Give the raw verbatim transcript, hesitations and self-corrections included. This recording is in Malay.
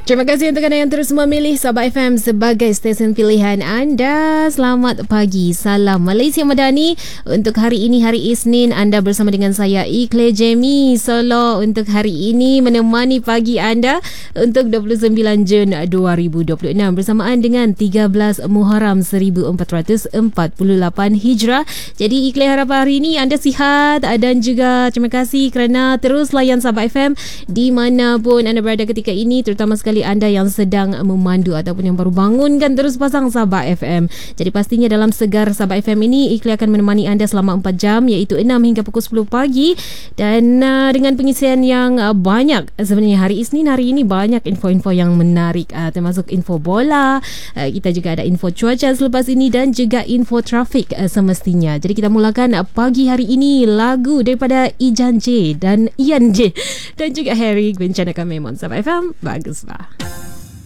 Terima kasih untuk anda yang terus memilih Sabah F M sebagai stesen pilihan anda. Selamat pagi, salam Malaysia Madani. Untuk hari ini, hari Isnin, anda bersama dengan saya Ikhlas Jamie Solo untuk hari ini menemani pagi anda untuk dua puluh sembilan Jun dua ribu dua puluh enam bersamaan dengan tiga belas Muharram seribu empat ratus empat puluh lapan Hijrah. Jadi Ikhlas harap hari ini anda sihat dan juga terima kasih kerana terus layan Sabah F M di manapun anda berada ketika ini, terutama sekali anda yang sedang memandu ataupun yang baru bangun kan, terus pasang Sabah F M. Jadi pastinya dalam Segar Sabah F M ini Ikhlas akan menemani anda selama empat jam, iaitu enam hingga pukul sepuluh pagi, dan uh, dengan pengisian yang uh, banyak. Sebenarnya hari Isnin hari ini banyak info-info yang menarik, uh, termasuk info bola, uh, kita juga ada info cuaca selepas ini dan juga info trafik uh, semestinya. Jadi kita mulakan uh, pagi hari ini lagu daripada Ijan J dan Ian J dan juga Harry bencanakan Memon. Sabah F M, baguslah.